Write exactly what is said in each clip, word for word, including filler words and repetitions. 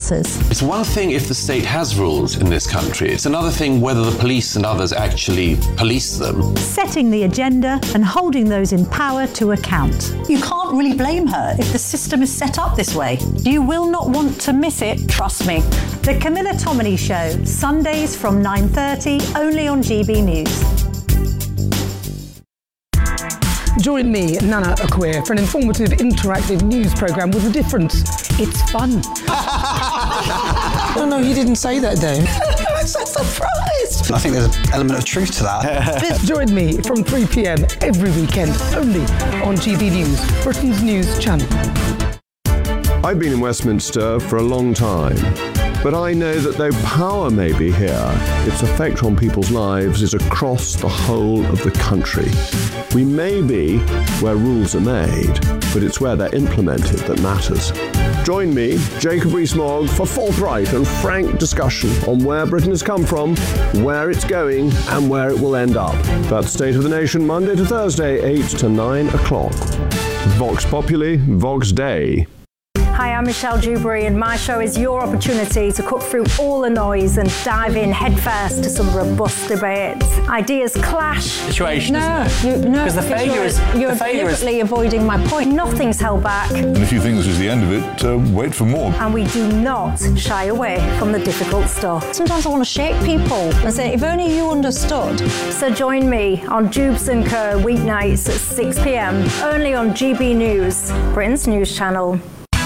answers. It's one thing if the state has rules in this country. It's another thing whether the police and others actually police them. Setting the agenda and holding those in power to account. You can't really blame her if the system is set up this way. You will not want to miss it, trust me. The Camilla Tominey Show, Sundays from nine thirty, only on G B News. Join me, Nana Akua, for an informative, interactive news programme with a difference. It's fun. No, no, he didn't say that, Dave. I'm so surprised. I think there's an element of truth to that. Join me from three p.m. every weekend, only on G B News, Britain's news channel. I've been in Westminster for a long time, but I know that though power may be here, its effect on people's lives is across the whole of the country. We may be where rules are made, but it's where they're implemented that matters. Join me, Jacob Rees-Mogg, for forthright and frank discussion on where Britain has come from, where it's going, and where it will end up. That's State of the Nation, Monday to Thursday, eight to nine o'clock. Vox Populi, Vox Dei. Hi, I'm Michelle Dewberry, and my show is your opportunity to cut through all the noise and dive in headfirst to some robust debates. Ideas clash. Situation, no, isn't it? You, no, because the failure you're, is you're the failure deliberately is... avoiding my point. Nothing's held back. And if you think this is the end of it, uh, wait for more. And we do not shy away from the difficult stuff. Sometimes I want to shake people and say, if only you understood. So join me on Jubes and Co weeknights at six p.m. only on G B News, Britain's news channel.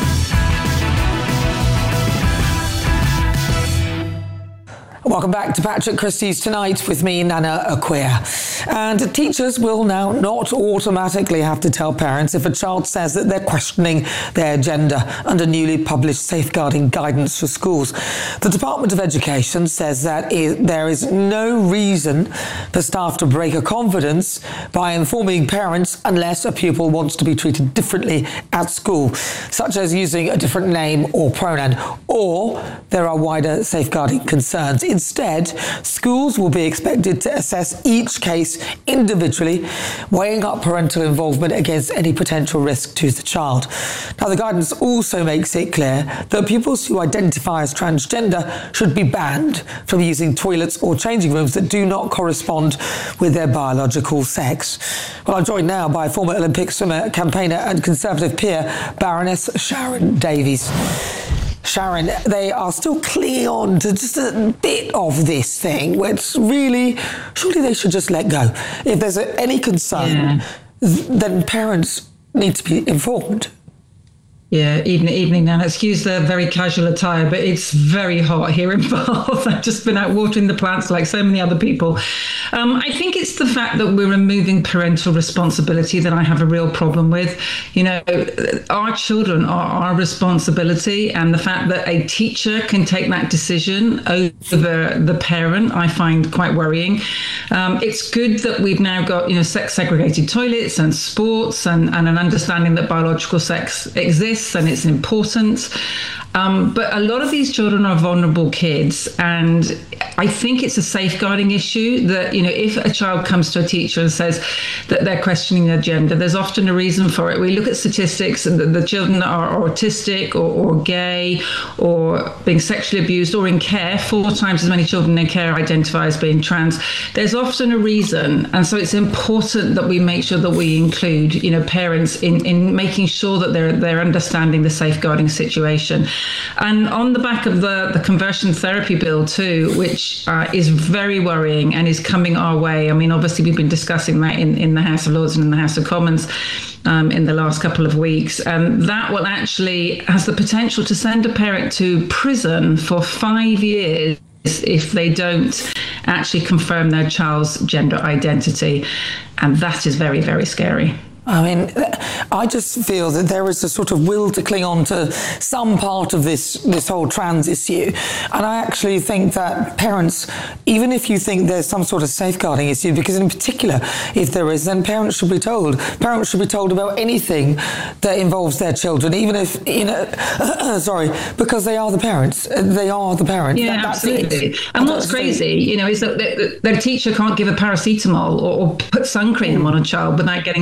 Welcome back to Patrick Christie's Tonight with me, Nana Akua. And teachers will now not automatically have to tell parents if a child says that they're questioning their gender under newly published safeguarding guidance for schools. The Department of Education says that there is no reason for staff to break a confidence by informing parents unless a pupil wants to be treated differently at school, such as using a different name or pronoun, or there are wider safeguarding concerns. Instead, schools will be expected to assess each case individually, weighing up parental involvement against any potential risk to the child. Now, the guidance also makes it clear that pupils who identify as transgender should be banned from using toilets or changing rooms that do not correspond with their biological sex. Well, I'm joined now by former Olympic swimmer, campaigner and Conservative peer, Baroness Sharon Davies. Sharon, they are still clinging on to just a bit of this thing, which really, surely they should just let go. If there's a, any concern, yeah. then parents need to be informed. Yeah, evening, evening, Nan. Excuse the very casual attire, but it's very hot here in Bath. I've just been out watering the plants like so many other people. Um, I think it's the fact that we're removing parental responsibility that I have a real problem with. You know, our children are our responsibility, and the fact that a teacher can take that decision over the parent, I find quite worrying. Um, it's good that we've now got, you know, sex segregated toilets and sports and, and an understanding that biological sex exists and it's important. Um, but a lot of these children are vulnerable kids, and I think it's a safeguarding issue that, you know, if a child comes to a teacher and says that they're questioning their gender, there's often a reason for it. We look at statistics and the, the children that are autistic or, or gay or being sexually abused or in care, four times as many children in care identify as being trans. There's often a reason, and so it's important that we make sure that we include, you know, parents in, in making sure that they're they're understanding the safeguarding situation. And on the back of the, the conversion therapy bill too, which uh, is very worrying and is coming our way. I mean, obviously we've been discussing that in, in the House of Lords and in the House of Commons um, in the last couple of weeks. And that will actually has the potential to send a parent to prison for five years if they don't actually confirm their child's gender identity. And that is very, very scary. I mean, I just feel that there is a sort of will to cling on to some part of this this whole trans issue. And I actually think that parents, even if you think there's some sort of safeguarding issue, because in particular, if there is, then parents should be told. Parents should be told about anything that involves their children, even if, you know, sorry, because they are the parents. They are the parents. Yeah, that, absolutely. It. And what's crazy, you know, is that their teacher can't give a paracetamol or, or put sun cream on a child without getting permission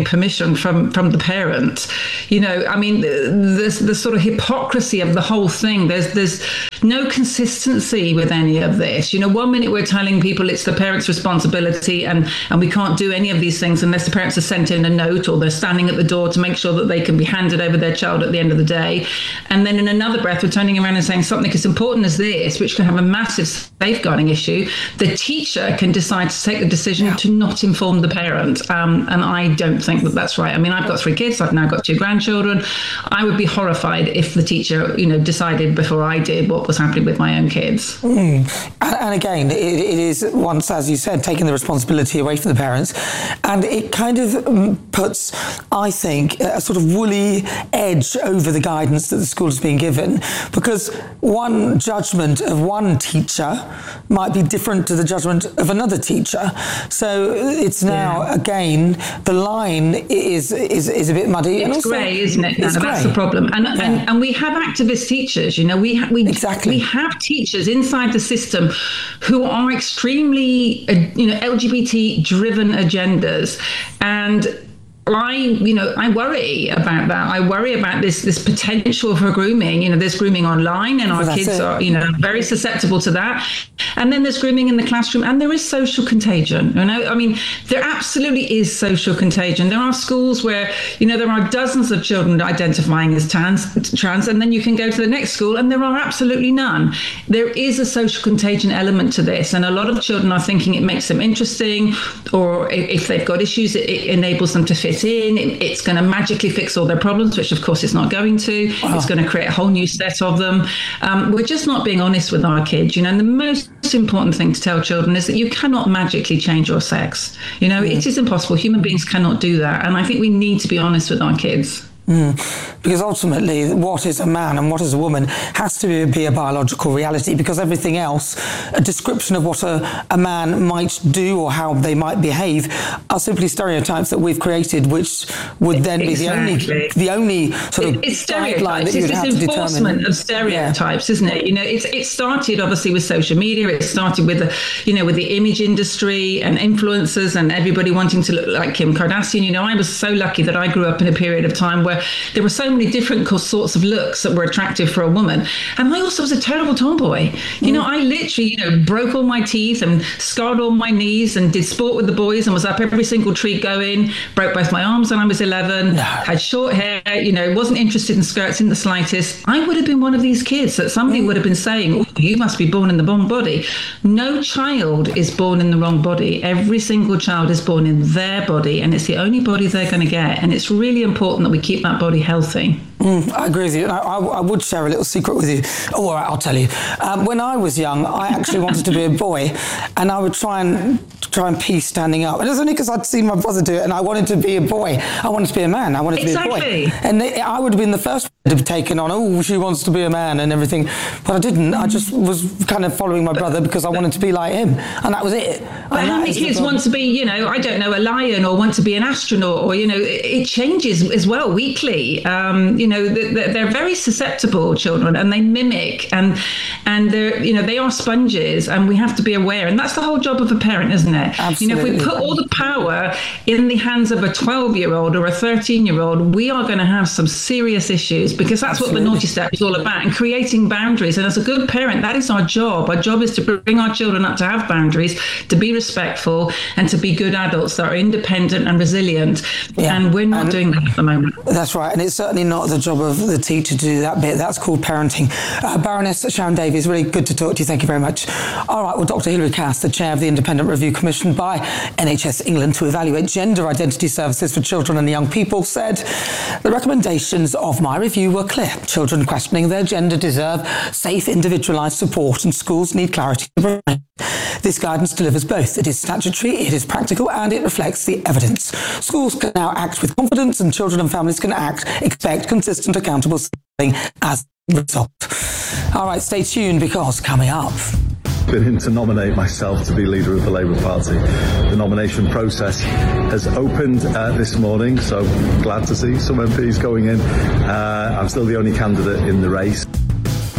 question from, from the parent. You know, I mean, there's the sort of hypocrisy of the whole thing. There's there's no consistency with any of this. You know, one minute we're telling people it's the parent's responsibility and, and we can't do any of these things unless the parents are sent in a note or they're standing at the door to make sure that they can be handed over their child at the end of the day. And then in another breath, we're turning around and saying something as important as this, which can have a massive safeguarding issue, the teacher can decide to take the decision yeah. to not inform the parent. Um, and I don't think that that's right. I mean, I've got three kids. I've now got two grandchildren. I would be horrified if the teacher, you know, decided before I did what was happening with my own kids. Mm. And, and again, it, it is once, as you said, taking the responsibility away from the parents. And it kind of um, puts, I think, a sort of woolly edge over the guidance that the school is being given, because one judgment of one teacher might be different to the judgment of another teacher. So it's now, yeah. again, the line is is, is a bit muddy. It's and also, grey, isn't it? It's no, that's the problem. And, yeah. and and we have activist teachers, you know, we, ha- we, exactly. we have teachers inside the system who are extremely, uh, you know, L G B T-driven agendas. And I, you know, I worry about that. I worry about this this potential for grooming. You know, there's grooming online, and our well, kids it. are, you know, very susceptible to that. And then there's grooming in the classroom, and there is social contagion. You know, I mean, there absolutely is social contagion. There are schools where, you know, there are dozens of children identifying as trans, trans, and then you can go to the next school, and there are absolutely none. There is a social contagion element to this, and a lot of children are thinking it makes them interesting, or if they've got issues, it, it enables them to fit in. It's going to magically fix all their problems, which of course it's not going to. Wow. It's going to create a whole new set of them. Um, we're just not being honest with our kids, you know. And the most important thing to tell children is that you cannot magically change your sex. You know, mm. it is impossible. Human beings cannot do that. And I think we need to be honest with our kids. Mm. Because ultimately, what is a man and what is a woman has to be a biological reality, because everything else, a description of what a, a man might do or how they might behave, are simply stereotypes that we've created, which would then exactly. be the only the only sort of it's guideline that you would it's have to determine. It's enforcement of stereotypes, yeah. isn't it? You know, it's it started obviously with social media. It started with the, you know, with the image industry and influencers and everybody wanting to look like Kim Kardashian. You know, I was so lucky that I grew up in a period of time where there were so many different sorts of looks that were attractive for a woman. And I also was a terrible tomboy. You mm. know, I literally, you know, broke all my teeth and scarred all my knees and did sport with the boys and was up every single treat going, broke both my arms when I was eleven, no. had short hair, you know, wasn't interested in skirts in the slightest. I would have been one of these kids that somebody mm. would have been saying, oh, you must be born in the wrong body. No child is born in the wrong body. Every single child is born in their body, and it's the only body they're going to get. And it's really important that we keep that body healthy. Mm, I agree with you. I, I, I would share a little secret with you. Oh, all right, I'll tell you. Um, when I was young, I actually wanted to be a boy, and I would try and try and pee standing up. And it was only because I'd seen my brother do it, and I wanted to be a boy. I wanted to be a man. I wanted to exactly. be a boy. And they, I would have been the first to have taken on, oh, she wants to be a man and everything. But I didn't. I just was kind of following my brother because I wanted to be like him. And that was it. But how many kids want to be, you know, I don't know, a lion or want to be an astronaut, or, you know, it, it changes as well weekly. Um, you know, they're, they're very susceptible children, and they mimic, and and they're, you know, they are sponges, and we have to be aware. And that's the whole job of a parent, isn't it? Absolutely. You know, if we put all the power in the hands of a twelve-year-old or a thirteen-year-old, we are going to have some serious issues, because that's Absolutely. What the Naughty Step is all about, and creating boundaries. And as a good parent, that is our job. Our job is to bring our children up to have boundaries, to be respectful, and to be good adults that are independent and resilient. Yeah. And we're not and doing that at the moment. That's right. And it's certainly not the job of the teacher to do that bit. That's called parenting. Uh, Baroness Sharon Davies, really good to talk to you. Thank you very much. All right. Well, Doctor Hilary Cass, the chair of the Independent Review commissioned by N H S England to evaluate gender identity services for children and young people, said the recommendations of my review were clear. Children questioning their gender deserve safe, individualised support, and schools need clarity to provide. This guidance delivers both. It is statutory, it is practical, and it reflects the evidence. Schools can now act with confidence, and children and families can act, expect consistent, accountable schooling as a result. All right, stay tuned, because coming up... been in to nominate myself to be leader of the Labour Party. The nomination process has opened uh, this morning, so glad to see some M Ps going in. Uh, I'm still the only candidate in the race.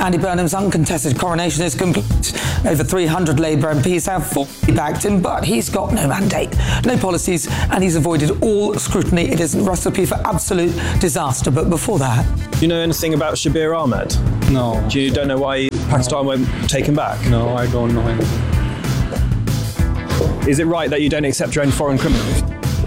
Andy Burnham's uncontested coronation is complete. Over three hundred Labour M Ps have fully backed him, but he's got no mandate, no policies, and he's avoided all scrutiny. It is a recipe for absolute disaster. But before that... Do you know anything about Shabir Ahmed? No. Do you don't know why Pakistan won't take him back? No, I don't know anything. Is it right that you don't accept your own foreign criminals?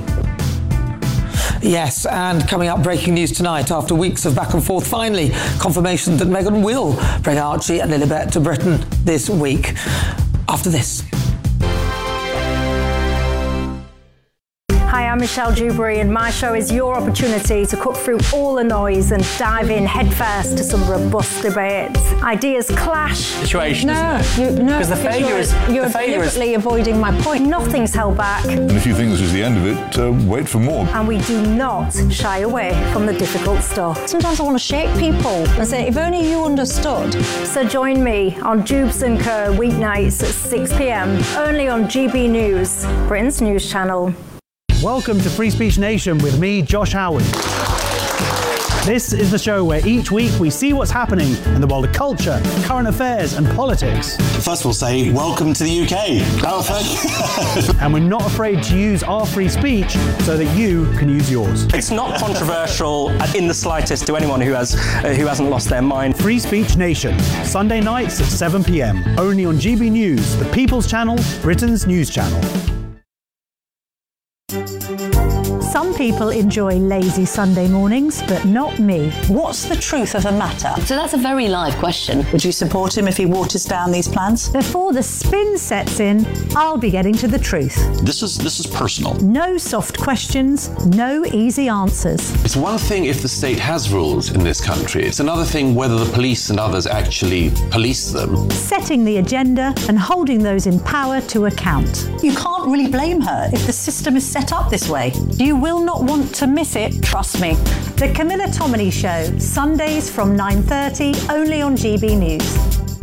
Yes, and coming up, breaking news tonight. After weeks of back and forth, finally, confirmation that Meghan will bring Archie and Lilibet to Britain this week. After this. Hi, I'm Michelle Dewberry, and my show is your opportunity to cut through all the noise and dive in headfirst to some robust debates. Ideas clash. Situation, no, isn't it? You, no, because the failure is you're the failure deliberately is... avoiding my point. Nothing's held back. And if you think this is the end of it, uh, wait for more. And we do not shy away from the difficult stuff. Sometimes I want to shake people and say, if only you understood. So join me on Jubes and Co weeknights at six p m, only on G B News, Britain's news channel. Welcome to Free Speech Nation with me, Josh Howard. This is the show where each week we see what's happening in the world of culture, current affairs and politics. First we'll say, welcome to the U K. And we're not afraid to use our free speech so that you can use yours. It's not controversial in the slightest to anyone who has uh, who hasn't lost their mind. Free Speech Nation, Sunday nights at seven p m, only on G B News, the People's Channel, Britain's news channel. Some people enjoy lazy Sunday mornings, but not me. What's the truth of the matter? So that's a very live question. Would you support him if he waters down these plans? Before the spin sets in, I'll be getting to the truth. This is this is personal. No soft questions, no easy answers. It's one thing if the state has rules in this country. It's another thing whether the police and others actually police them. Setting the agenda and holding those in power to account. You can't really blame her if the system is set up this way. You will not want to miss it, trust me. The Camilla Tominey Show, Sundays from nine thirty, only on G B News.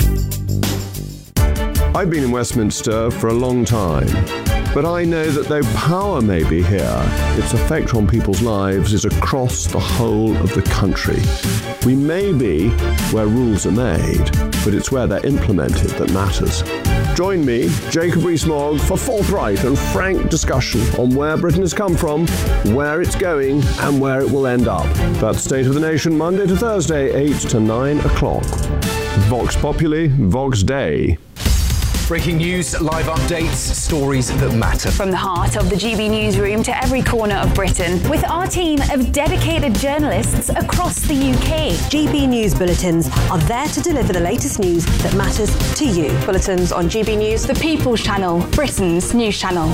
I've been in Westminster for a long time, but I know that though power may be here, its effect on people's lives is across the whole of the country. We may be where rules are made, but it's where they're implemented that matters. Join me, Jacob Rees-Mogg, for forthright and frank discussion on where Britain has come from, where it's going, and where it will end up. That's State of the Nation, Monday to Thursday, eight to nine o'clock. Vox Populi, Vox Dei. Breaking news, live updates, stories that matter. From the heart of the G B newsroom to every corner of Britain, with our team of dedicated journalists across the U K. G B News Bulletins are there to deliver the latest news that matters to you. Bulletins on G B News, the People's Channel, Britain's news channel.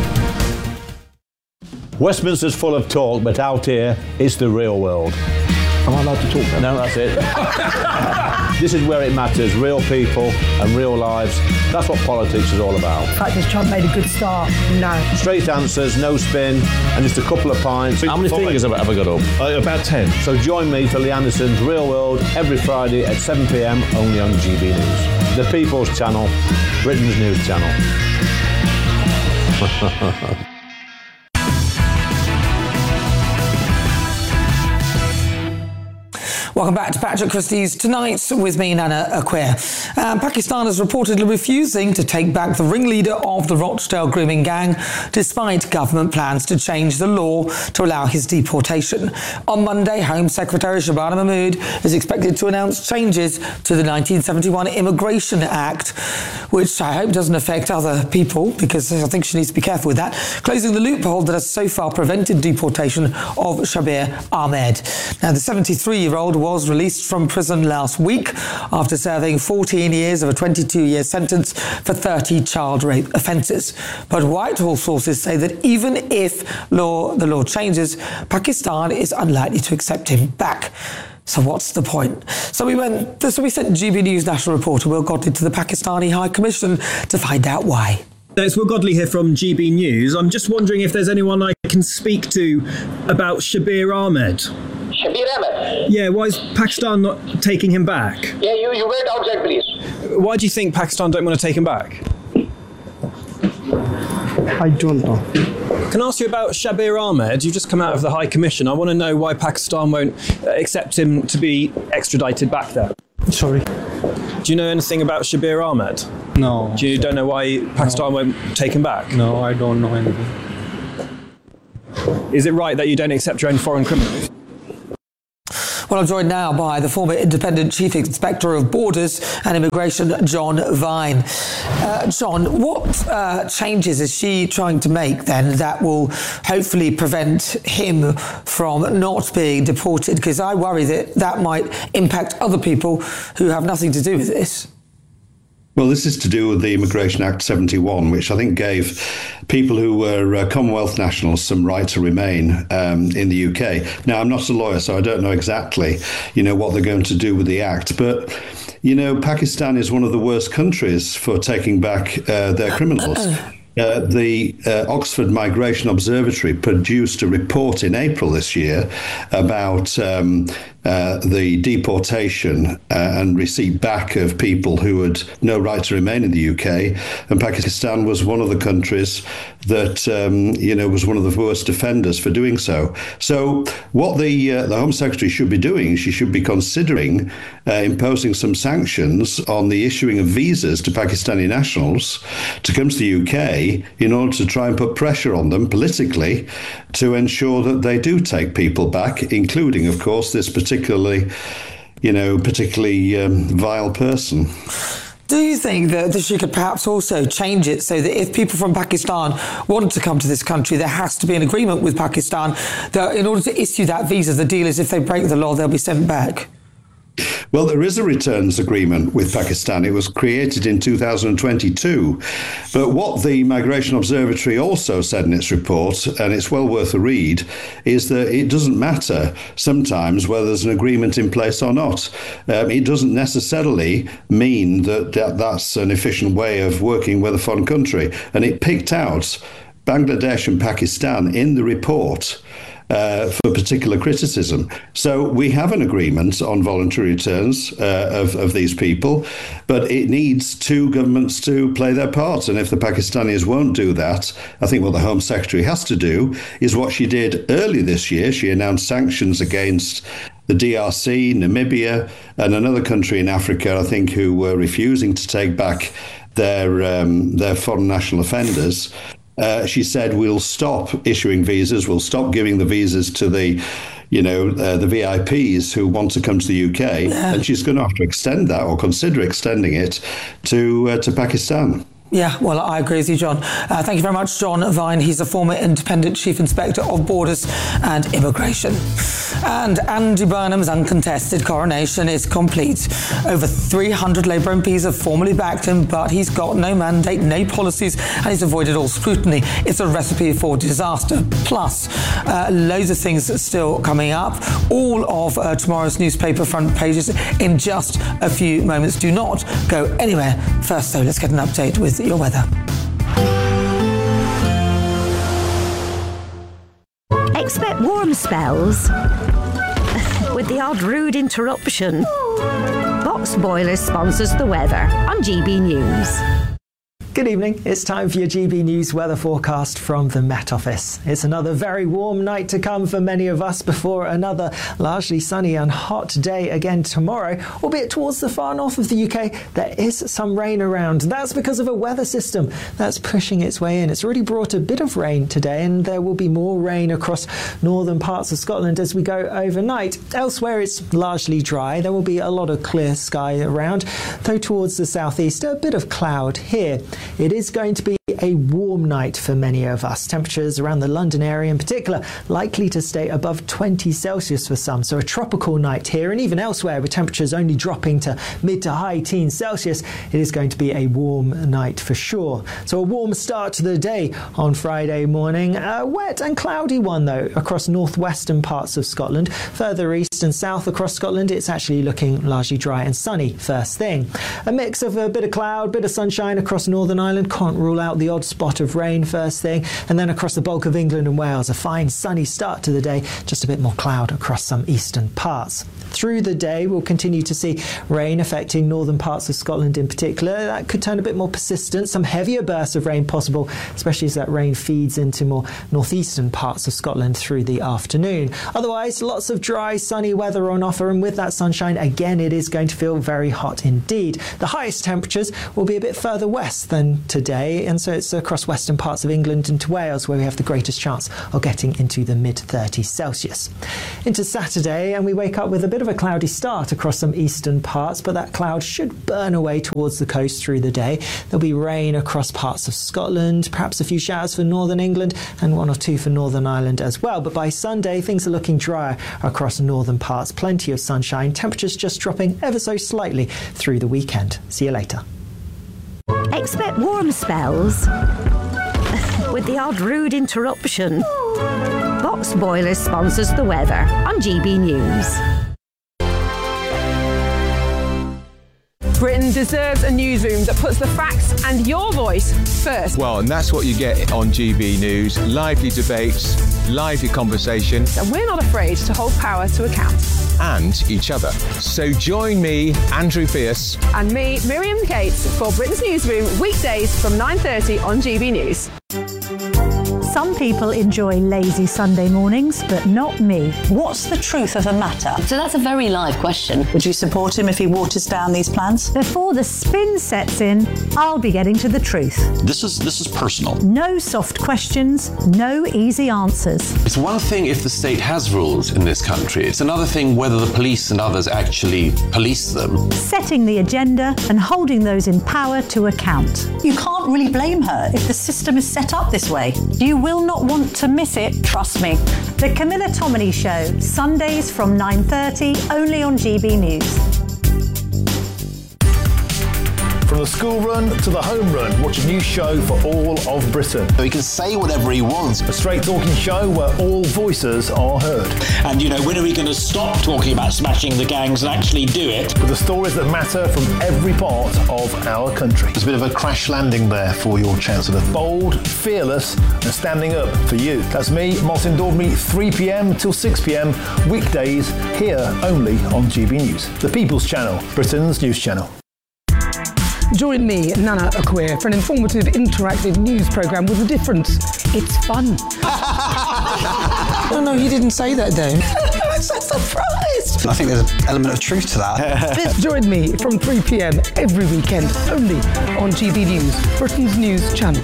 Westminster's full of talk, but out here, it's the real world. Am I allowed to talk then? No, that's it. This is where it matters, real people and real lives. That's what politics is all about. In fact, has Trump made a good start? No. Straight answers, no spin, and just a couple of pints. How many fingers have I ever got up? Uh, about ten. So join me for Lee Anderson's Real World every Friday at seven p m, only on G B News. The People's Channel, Britain's news channel. Welcome back to Patrick Christie's Tonight with me, Nana Akweer. Um, Pakistan is reportedly refusing to take back the ringleader of the Rochdale grooming gang, despite government plans to change the law to allow his deportation. On Monday, Home Secretary Shabana Mahmood is expected to announce changes to the nineteen seventy-one Immigration Act, which I hope doesn't affect other people, because I think she needs to be careful with that, closing the loophole that has so far prevented deportation of Shabir Ahmed. Now, the seventy-three-year-old was released from prison last week after serving fourteen years of a twenty-two-year sentence for thirty child rape offences. But Whitehall sources say that even if law, the law changes, Pakistan is unlikely to accept him back. So what's the point? So we went. So we sent G B News national reporter Will Godley to the Pakistani High Commission to find out why. It's Will Godley here from G B News. I'm just wondering if there's anyone I can speak to about Shabir Ahmed. Shabir Ahmed? Yeah, why is Pakistan not taking him back? Yeah, you, you wait outside, please. Why do you think Pakistan don't want to take him back? I don't know. Can I ask you about Shabir Ahmed? You've just come out of the High Commission. I want to know why Pakistan won't accept him to be extradited back there. Sorry. Do you know anything about Shabir Ahmed? No. Do you don't know why Pakistan no. won't take him back? No, I don't know anything. Is it right that you don't accept your own foreign criminals? Well, I'm joined now by the former Independent Chief Inspector of Borders and Immigration, John Vine. Uh, John, what uh, changes is she trying to make then that will hopefully prevent him from not being deported? Because I worry that that might impact other people who have nothing to do with this. Well, this is to do with the Immigration Act seventy-one, which I think gave people who were uh, Commonwealth nationals some right to remain um, in the U K. Now, I'm not a lawyer, so I don't know exactly, you know, what they're going to do with the Act. But, you know, Pakistan is one of the worst countries for taking back uh, their criminals. Uh, the uh, Oxford Migration Observatory produced a report in April this year about um, uh, the deportation uh, and receipt back of people who had no right to remain in the U K. And Pakistan was one of the countries that, um, you know, was one of the worst offenders for doing so. So what the, uh, the Home Secretary should be doing, she should be considering uh, imposing some sanctions on the issuing of visas to Pakistani nationals to come to the U K in order to try and put pressure on them politically to ensure that they do take people back, including, of course, this particularly, you know, particularly um, vile person. Do you think that she could perhaps also change it so that if people from Pakistan want to come to this country, there has to be an agreement with Pakistan that in order to issue that visa, the deal is if they break the law, they'll be sent back? Well, there is a returns agreement with Pakistan. It was created in two thousand twenty-two. But what the Migration Observatory also said in its report, and it's well worth a read, is that it doesn't matter sometimes whether there's an agreement in place or not. Um, it doesn't necessarily mean that, that that's an efficient way of working with a foreign country. And it picked out Bangladesh and Pakistan in the report Uh, for particular criticism. So we have an agreement on voluntary returns uh, of, of these people, but it needs two governments to play their part. And if the Pakistanis won't do that, I think what the Home Secretary has to do is what she did early this year. She announced sanctions against the D R C, Namibia, and another country in Africa, I think, who were refusing to take back their um, their foreign national offenders. Uh, she said, we'll stop issuing visas, we'll stop giving the visas to the, you know, uh, the V I Ps who want to come to the U K. Yeah. And she's going to have to extend that or consider extending it to uh, to Pakistan. Yeah, well, I agree with you, John. Uh, thank you very much, John Vine. He's a former Independent Chief Inspector of Borders and Immigration. And Andy Burnham's uncontested coronation is complete. Over three hundred Labour M Ps have formally backed him, but he's got no mandate, no policies, and he's avoided all scrutiny. It's a recipe for disaster. Plus, uh, loads of things still coming up. All of uh, tomorrow's newspaper front pages in just a few moments. Do not go anywhere. First, though, let's get an update with your weather. Expect warm spells with the odd rude interruption. Box Boilers sponsors the weather on G B News. Good evening. It's time for your G B News weather forecast from the Met Office. It's another very warm night to come for many of us before another largely sunny and hot day again tomorrow, albeit towards the far north of the U K there is some rain around. That's because of a weather system that's pushing its way in. It's already brought a bit of rain today, and there will be more rain across northern parts of Scotland as we go overnight. Elsewhere it's largely dry. There will be a lot of clear sky around, though towards the southeast a bit of cloud here. It is going to be a warm night for many of us. Temperatures around the London area in particular likely to stay above twenty Celsius for some, so a tropical night here, and even elsewhere with temperatures only dropping to mid to high teens Celsius, it is going to be a warm night for sure. So a warm start to the day on Friday morning. A wet and cloudy one though across northwestern parts of Scotland. Further east and south across Scotland it's actually looking largely dry and sunny first thing. A mix of a bit of cloud, bit of sunshine across northern Northern Ireland, can't rule out the odd spot of rain first thing. And then across the bulk of England and Wales, a fine sunny start to the day, just a bit more cloud across some eastern parts. Through the day, we'll continue to see rain affecting northern parts of Scotland in particular. That could turn a bit more persistent, some heavier bursts of rain possible, especially as that rain feeds into more northeastern parts of Scotland through the afternoon. Otherwise, lots of dry, sunny weather on offer, and with that sunshine, again, it is going to feel very hot indeed. The highest temperatures will be a bit further west than today, and so it's across western parts of England into Wales where we have the greatest chance of getting into the mid thirties Celsius. Into Saturday, and we wake up with a bit of a cloudy start across some eastern parts, but that cloud should burn away towards the coast through the day. There'll be rain across parts of Scotland, perhaps a few showers for northern England and one or two for Northern Ireland as well. But by Sunday, things are looking drier across northern parts. Plenty of sunshine, temperatures just dropping ever so slightly through the weekend. See you later. Expect warm spells with the odd rude interruption. Box Boilers sponsors the weather on G B News. Britain deserves a newsroom that puts the facts and your voice first. Well, and that's what you get on G B News. Lively debates, lively conversation. And we're not afraid to hold power to account. And each other. So join me, Andrew Pierce. And me, Miriam Cates, for Britain's Newsroom, weekdays from nine thirty on G B News. Some people enjoy lazy Sunday mornings, but not me. What's the truth of the matter? So that's a very live question. Would you support him if he waters down these plans? Before the spin sets in, I'll be getting to the truth. This is this is personal. No soft questions, no easy answers. It's one thing if the state has rules in this country. It's another thing whether the police and others actually police them. Setting the agenda and holding those in power to account. You can't really blame her if the system is set up this way. You will not want to miss it, trust me. The Camilla Tominey Show, Sundays from nine thirty, only on G B News. From the school run to the home run, watch a new show for all of Britain. He can say whatever he wants. A straight talking show where all voices are heard. And, you know, when are we going to stop talking about smashing the gangs and actually do it? With the stories that matter from every part of our country. There's a bit of a crash landing there for your Chancellor. Bold, fearless and standing up for you. That's me, Martin Daubney, three p.m. till six p.m. weekdays here only on G B News. The People's Channel, Britain's news channel. Join me, Nana Akua, for an informative, interactive news programme with a difference. It's fun. No, no, he didn't say that, Dave. I'm so surprised. I think there's an element of truth to that. Join me from three p.m. every weekend, only on G B News, Britain's news channel.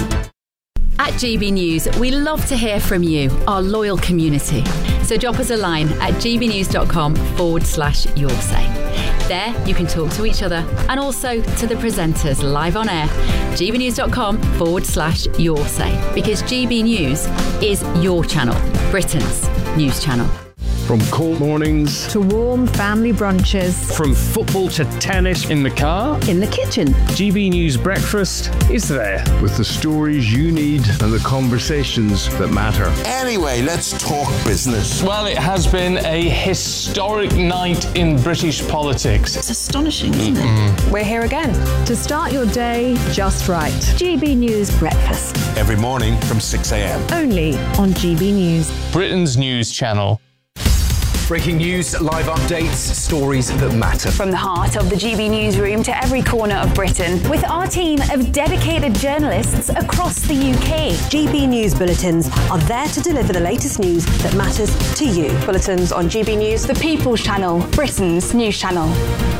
At G B News, we love to hear from you, our loyal community. So drop us a line at gbnews.com forward slash your say. There, you can talk to each other and also to the presenters live on air. gbnews.com forward slash your say. Because G B News is your channel, Britain's news channel. From cold mornings to warm family brunches. From football to tennis in the car. In the kitchen. G B News Breakfast is there. With the stories you need and the conversations that matter. Anyway, let's talk business. Well, it has been a historic night in British politics. It's astonishing, isn't it? We're here again. To start your day just right. G B News Breakfast. Every morning from six a.m. Only on G B News. Britain's news channel. Breaking news, live updates, stories that matter. From the heart of the G B Newsroom to every corner of Britain, with our team of dedicated journalists across the U K. G B News Bulletins are there to deliver the latest news that matters to you. Bulletins on G B News, the People's Channel, Britain's news channel.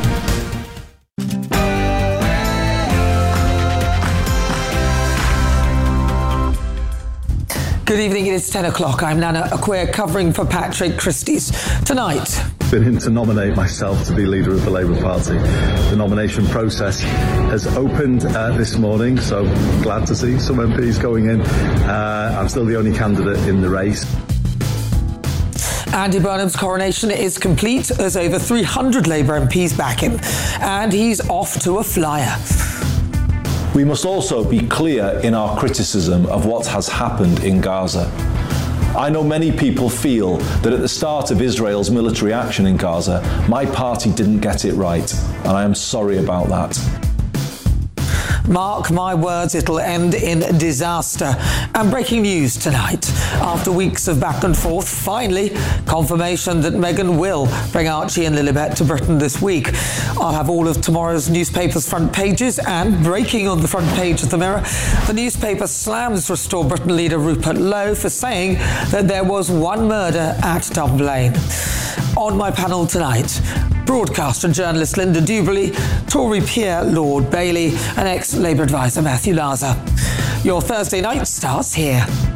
Good evening, it is ten o'clock. I'm Nana Akua, covering for Patrick Christys. Tonight, been in to nominate myself to be leader of the Labour Party. The nomination process has opened uh, this morning, so glad to see some M Ps going in. Uh, I'm still the only candidate in the race. Andy Burnham's coronation is complete. There's over three hundred Labour M Ps back him, and he's off to a flyer. We must also be clear in our criticism of what has happened in Gaza. I know many people feel that at the start of Israel's military action in Gaza, my party didn't get it right, and I am sorry about that. Mark my words, it'll end in disaster. And breaking news tonight. After weeks of back and forth, finally, confirmation that Meghan will bring Archie and Lilibet to Britain this week. I'll have all of tomorrow's newspapers' front pages, and breaking on the front page of the Mirror, the newspaper slams Restore Britain leader Rupert Lowe for saying that there was one murder at Dove Lane. On my panel tonight, broadcaster and journalist Linda Duberly, Tory peer Lord Bailey, and ex-Labour advisor Matthew Laza. Your Thursday night starts here.